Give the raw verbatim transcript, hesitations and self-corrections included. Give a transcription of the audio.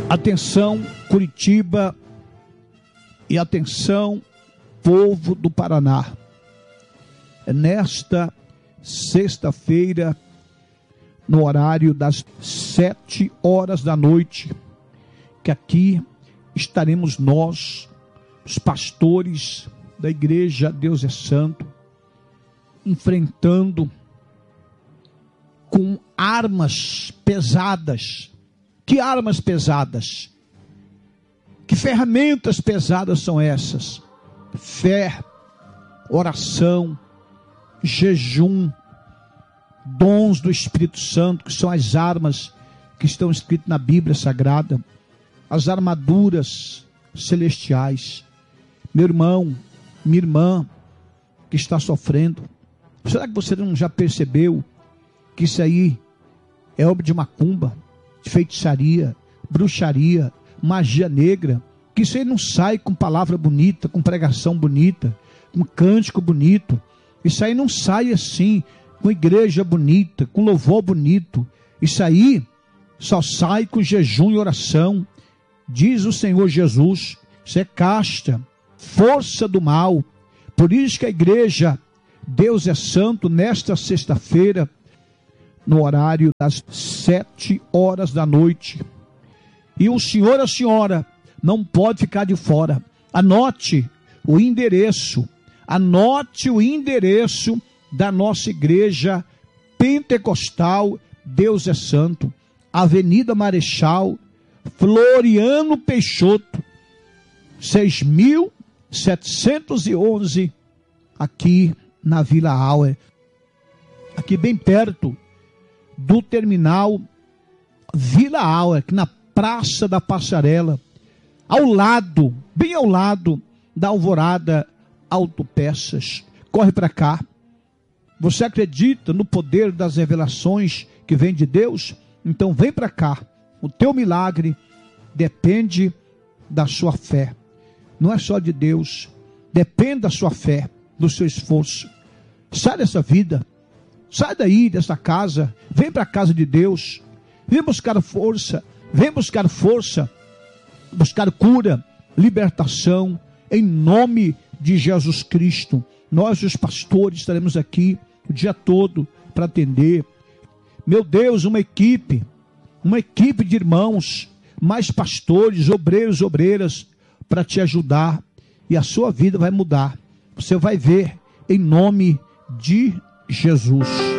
Atenção, Curitiba, e atenção, povo do Paraná. Nesta sexta-feira, no horário das sete horas da noite, que aqui estaremos nós, os pastores da igreja Deus é Santo, enfrentando com armas pesadas. Que armas pesadas? Que ferramentas pesadas são essas? Fé, oração, jejum, dons do Espírito Santo, que são as armas que estão escritas na Bíblia Sagrada, as armaduras celestiais. Meu irmão, minha irmã, que está sofrendo, será que você não já percebeu que isso aí é obra de macumba, de feitiçaria, bruxaria, magia negra? Que isso aí não sai com palavra bonita, com pregação bonita, com cântico bonito. Isso aí não sai assim, com igreja bonita, com louvor bonito. Isso aí só sai com jejum e oração. Diz o Senhor Jesus, isso é casta, força do mal. Por isso que a igreja Deus é Santo, nesta sexta-feira, no horário das sete horas da noite. E o senhor e a senhora não pode ficar de fora. Anote o endereço, anote o endereço da nossa igreja pentecostal Deus é Santo, Avenida Marechal Floriano Peixoto, seis mil setecentos e onze, aqui na Vila Auer, aqui bem perto do terminal Vila Auer, aqui na Praça da Passarela, ao lado, bem ao lado da Alvorada Autopeças. Corre para cá. Você acredita no poder das revelações que vem de Deus? Então vem para cá. O teu milagre depende da sua fé. Não é só de Deus. Depende da sua fé, do seu esforço. Sai dessa vida. Sai daí, dessa casa. Vem para a casa de Deus. Vem buscar força. Vem buscar força. Buscar cura, libertação, em nome de Jesus Cristo. Nós, os pastores, estaremos aqui o dia todo para atender. Meu Deus, uma equipe, uma equipe de irmãos, mais pastores, obreiros, obreiras, para te ajudar, e a sua vida vai mudar. Você vai ver, em nome de Jesus.